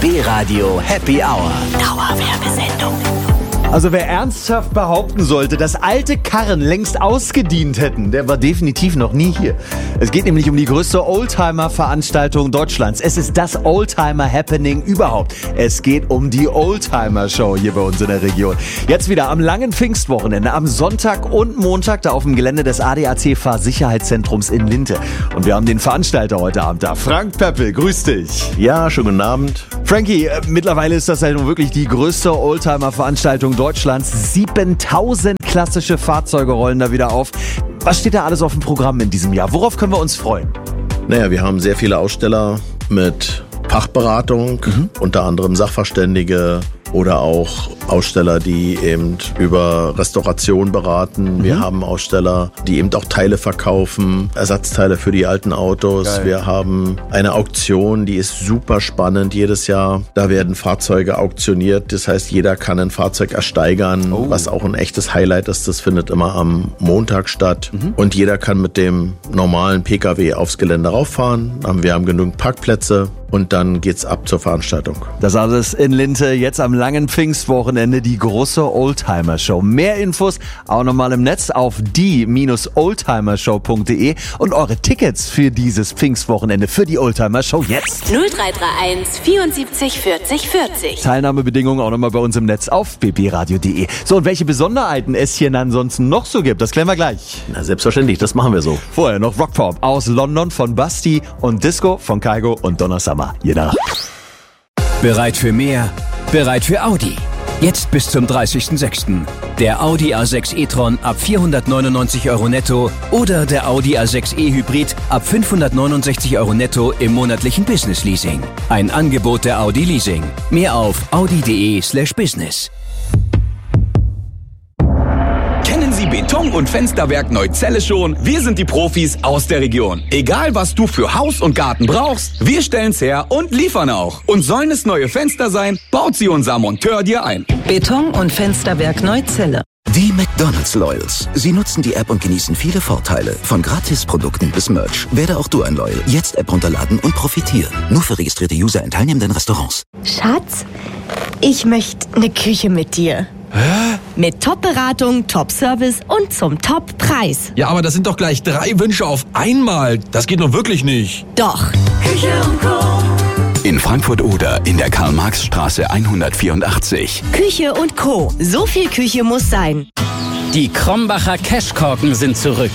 BB Radio Happy Hour. Dauerwerbesendung. Also wer ernsthaft behaupten sollte, dass alte Karren längst ausgedient hätten, der war definitiv noch nie hier. Es geht nämlich um die größte Oldtimer-Veranstaltung Deutschlands. Es ist das Oldtimer-Happening überhaupt. Es geht um die Oldtimer-Show hier bei uns in der Region. Jetzt wieder am langen Pfingstwochenende, am Sonntag und Montag da auf dem Gelände des ADAC Fahrsicherheitszentrums in Linte. Und wir haben den Veranstalter heute Abend da. Frank Peppel, grüß dich. Ja, schönen guten Abend. Frankie, mittlerweile ist das ja nun wirklich die größte Oldtimer-Veranstaltung Deutschlands. 7000 klassische Fahrzeuge rollen da wieder auf. Was steht da alles auf dem Programm in diesem Jahr? Worauf können wir uns freuen? Naja, wir haben sehr viele Aussteller mit Fachberatung, unter anderem Sachverständige oder auch Aussteller, die eben über Restauration beraten. Wir haben Aussteller, die eben auch Teile verkaufen, Ersatzteile für die alten Autos. Geil. Wir haben eine Auktion, die ist super spannend jedes Jahr. Da werden Fahrzeuge auktioniert, das heißt, jeder kann ein Fahrzeug ersteigern, was auch ein echtes Highlight ist. Das findet immer am Montag statt. Und jeder kann mit dem normalen PKW aufs Gelände rauffahren. Wir haben genügend Parkplätze. Und dann geht's ab zur Veranstaltung. Das alles in Linte, jetzt am langen Pfingstwochenende, die große Oldtimer-Show. Mehr Infos auch nochmal im Netz auf die-oldtimershow.de und eure Tickets für dieses Pfingstwochenende, für die Oldtimer-Show jetzt. 0331 74 40 40. Teilnahmebedingungen auch nochmal bei uns im Netz auf bbradio.de. So, und welche Besonderheiten es hier ansonsten noch so gibt, das klären wir gleich. Na, selbstverständlich, das machen wir so. Vorher noch Rockpop aus London von Basti und Disco von Kaigo und Donna Summer. Jeder. Bereit für mehr? Bereit für Audi. Jetzt bis zum 30.06. Der Audi A6 e-tron ab 499 € netto oder der Audi A6 e-Hybrid ab 569 € netto im monatlichen Business Leasing. Ein Angebot der Audi Leasing. Mehr auf audi.de/business. Kennen Sie Beton- und Fensterwerk Neuzelle schon? Wir sind die Profis aus der Region. Egal, was du für Haus und Garten brauchst, wir stellen's her und liefern auch. Und sollen es neue Fenster sein, baut sie unser Monteur dir ein. Beton- und Fensterwerk Neuzelle. Die McDonald's Loyals. Sie nutzen die App und genießen viele Vorteile. Von Gratisprodukten bis Merch. Werde auch du ein Loyal. Jetzt App runterladen und profitieren. Nur für registrierte User in teilnehmenden Restaurants. Schatz, ich möchte eine Küche mit dir. Hä? Mit Top-Beratung, Top-Service und zum Top-Preis. Ja, aber das sind doch gleich 3 Wünsche auf einmal. Das geht doch wirklich nicht. Doch. Küche und Co. In Frankfurt-Oder in der Karl-Marx-Straße 184. Küche und Co. So viel Küche muss sein. Die Krombacher Cashkorken sind zurück.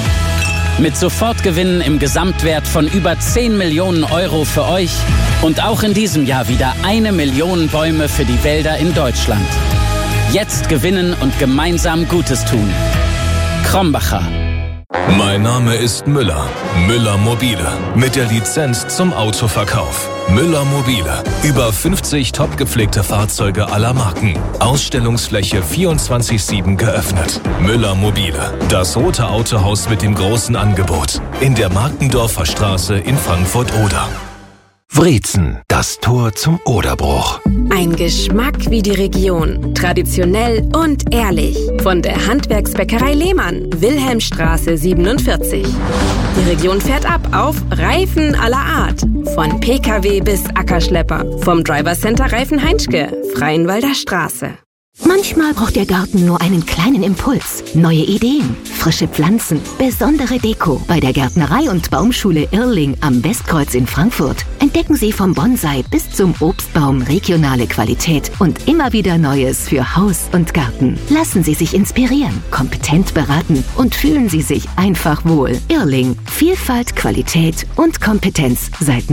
Mit Sofortgewinnen im Gesamtwert von über 10 Millionen € für euch und auch in diesem Jahr wieder 1 Million Bäume für die Wälder in Deutschland. Jetzt gewinnen und gemeinsam Gutes tun. Krombacher. Mein Name ist Müller. Müller Mobile. Mit der Lizenz zum Autoverkauf. Müller Mobile. Über 50 top gepflegte Fahrzeuge aller Marken. Ausstellungsfläche 24/7 geöffnet. Müller Mobile. Das rote Autohaus mit dem großen Angebot. In der Markendorfer Straße in Frankfurt-Oder. Wrezen, das Tor zum Oderbruch. Ein Geschmack wie die Region. Traditionell und ehrlich. Von der Handwerksbäckerei Lehmann, Wilhelmstraße 47. Die Region fährt ab auf Reifen aller Art. Von PKW bis Ackerschlepper. Vom Driver Center Reifen Heinschke, Freienwalder Straße. Manchmal braucht der Garten nur einen kleinen Impuls. Neue Ideen, frische Pflanzen, besondere Deko. Bei der Gärtnerei- und Baumschule Irrling am Westkreuz in Frankfurt entdecken Sie vom Bonsai bis zum Obstbaum regionale Qualität und immer wieder Neues für Haus und Garten. Lassen Sie sich inspirieren, kompetent beraten und fühlen Sie sich einfach wohl. Irrling. Vielfalt, Qualität und Kompetenz seit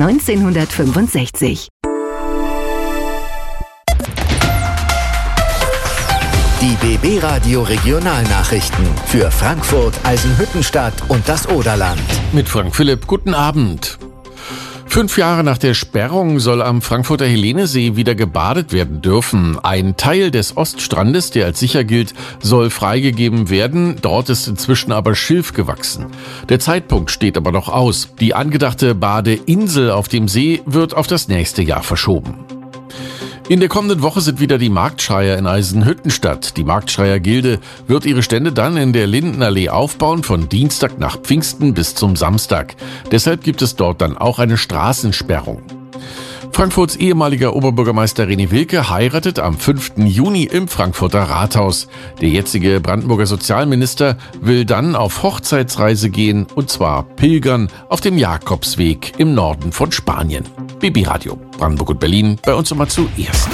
1965. Die BB Radio Regionalnachrichten für Frankfurt, Eisenhüttenstadt und das Oderland. Mit Frank Philipp, guten Abend. 5 Jahre nach der Sperrung soll am Frankfurter Helenesee wieder gebadet werden dürfen. Ein Teil des Oststrandes, der als sicher gilt, soll freigegeben werden. Dort ist inzwischen aber Schilf gewachsen. Der Zeitpunkt steht aber noch aus. Die angedachte Badeinsel auf dem See wird auf das nächste Jahr verschoben. In der kommenden Woche sind wieder die Marktschreier in Eisenhüttenstadt. Die Marktschreier-Gilde wird ihre Stände dann in der Lindenallee aufbauen, von Dienstag nach Pfingsten bis zum Samstag. Deshalb gibt es dort dann auch eine Straßensperrung. Frankfurts ehemaliger Oberbürgermeister René Wilke heiratet am 5. Juni im Frankfurter Rathaus. Der jetzige Brandenburger Sozialminister will dann auf Hochzeitsreise gehen, und zwar pilgern auf dem Jakobsweg im Norden von Spanien. BB Radio, Brandenburg und Berlin, bei uns immer zuerst.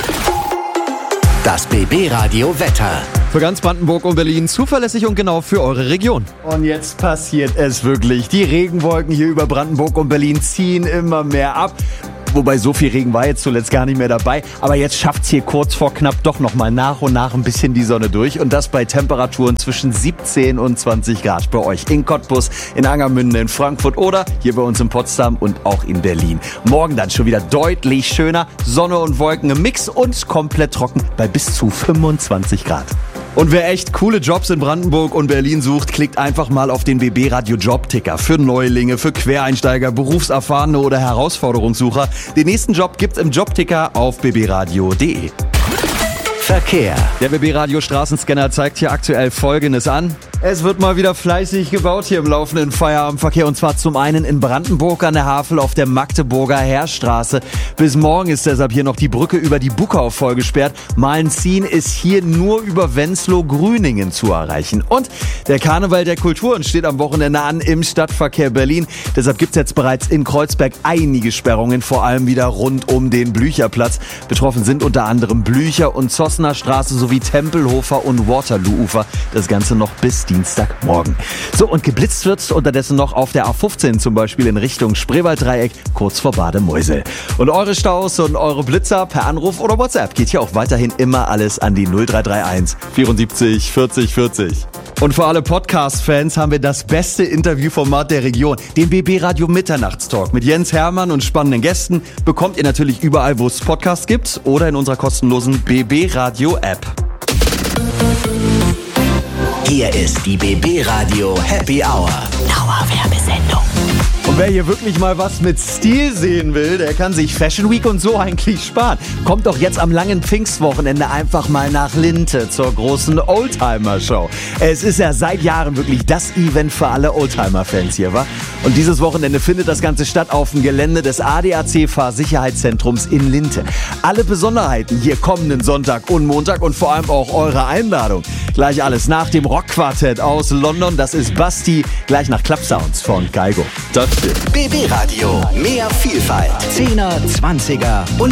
Das BB Radio Wetter. Für ganz Brandenburg und Berlin zuverlässig und genau für eure Region. Und jetzt passiert es wirklich. Die Regenwolken hier über Brandenburg und Berlin ziehen immer mehr ab. Wobei so viel Regen war jetzt zuletzt gar nicht mehr dabei. Aber jetzt schafft's hier kurz vor knapp doch nochmal nach und nach ein bisschen die Sonne durch. Und das bei Temperaturen zwischen 17 und 20 Grad bei euch in Cottbus, in Angermünde, in Frankfurt oder hier bei uns in Potsdam und auch in Berlin. Morgen dann schon wieder deutlich schöner. Sonne und Wolken im Mix und komplett trocken bei bis zu 25 Grad. Und wer echt coole Jobs in Brandenburg und Berlin sucht, klickt einfach mal auf den BB Radio Jobticker. Für Neulinge, für Quereinsteiger, Berufserfahrene oder Herausforderungssucher. Den nächsten Job gibt's im Jobticker auf bbradio.de. Verkehr. Der BB Radio Straßenscanner zeigt hier aktuell Folgendes an. Es wird mal wieder fleißig gebaut hier im laufenden Feierabendverkehr, und zwar zum einen in Brandenburg an der Havel auf der Magdeburger Heerstraße. Bis morgen ist deshalb hier noch die Brücke über die Buckau voll gesperrt. Mahlenzien ist hier nur über Wenzlow-Grüningen zu erreichen. Und der Karneval der Kulturen steht am Wochenende an im Stadtverkehr Berlin. Deshalb gibt's jetzt bereits in Kreuzberg einige Sperrungen, vor allem wieder rund um den Blücherplatz. Betroffen sind unter anderem Blücher und Zossner Straße sowie Tempelhofer und Waterloo-Ufer. Das Ganze noch bis Dienstagmorgen. So, und geblitzt wird's unterdessen noch auf der A15, zum Beispiel in Richtung Spreewalddreieck, kurz vor Bademeusel. Und eure Staus und eure Blitzer per Anruf oder WhatsApp geht hier auch weiterhin immer alles an die 0331 74 40 40. Und für alle Podcast-Fans haben wir das beste Interviewformat der Region, den BB Radio Mitternachtstalk mit Jens Hermann und spannenden Gästen. Bekommt ihr natürlich überall, wo es Podcasts gibt oder in unserer kostenlosen BB Radio App. Hier ist die BB Radio Happy Hour. Dauerwerbesendung. Und wer hier wirklich mal was mit Stil sehen will, der kann sich Fashion Week und so eigentlich sparen. Kommt doch jetzt am langen Pfingstwochenende einfach mal nach Linte zur großen Oldtimer-Show. Es ist ja seit Jahren wirklich das Event für alle Oldtimer-Fans hier, wa? Und dieses Wochenende findet das Ganze statt auf dem Gelände des ADAC Fahrsicherheitszentrums in Linte. Alle Besonderheiten hier kommenden Sonntag und Montag und vor allem auch eure Einladung. Gleich alles nach dem Rockquartett aus London, das ist Basti, gleich nach Clubsounds von Geigo. Das BB Radio, mehr Vielfalt. 10er, 20er und